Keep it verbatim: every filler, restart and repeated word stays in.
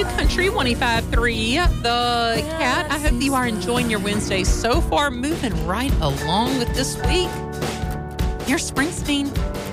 New Country one oh five point three. The Cat. I hope you are enjoying your Wednesday so far. Moving right along with this week. Here's Springsteen.